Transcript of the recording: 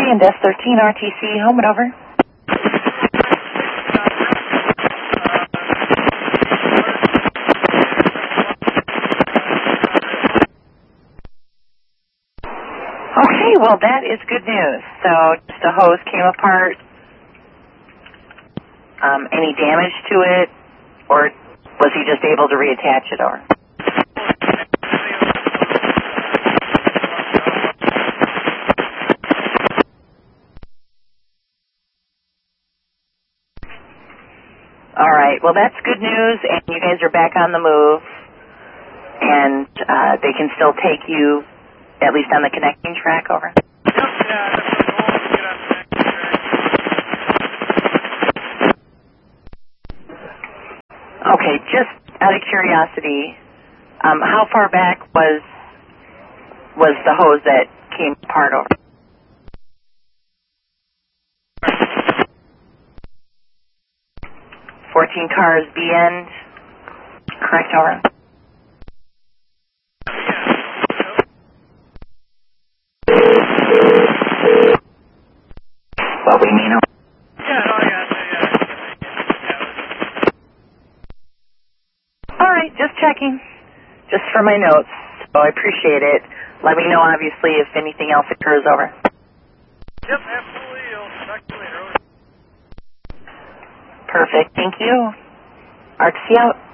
and Desk 13 RTC, home and over. Okay, well that is good news. So just the hose came apart. Any damage to it, or was he just able to reattach it over? All right, well that's good news, and you guys are back on the move, and they can still take you, at least on the connecting track, over? Okay, just out of curiosity, how far back was the hose that came apart over? "14 cars, B end," correct, over? What we mean, over? All right, just checking, just for my notes, so I appreciate it. Let me know, obviously, if anything else occurs, over. Yep, absolutely. I'll talk to you later. Perfect, thank you. RTC out.